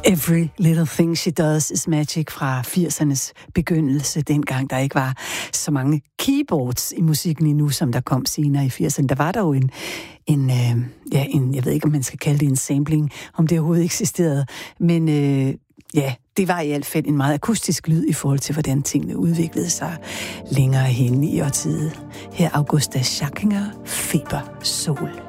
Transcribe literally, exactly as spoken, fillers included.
Every Little Thing She Does Is Magic fra firsernes begyndelse, dengang der ikke var så mange keyboards i musikken endnu, som der kom senere i firserne. Der var der jo en, en, øh, ja, en, jeg ved ikke, om man skal kalde det en sampling, om det overhovedet eksisterede, men øh, ja, det var i hvert fald en meget akustisk lyd i forhold til, hvordan tingene udviklede sig længere hen i årtiet. Her Augusta Schackinger, Feber Soul.